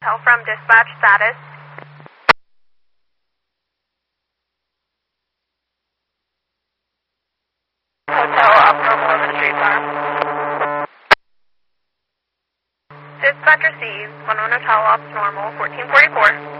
Hotel from dispatch status. Hotel abnormal over the street farm. Dispatch receives 11 Hotel ops normal 1444.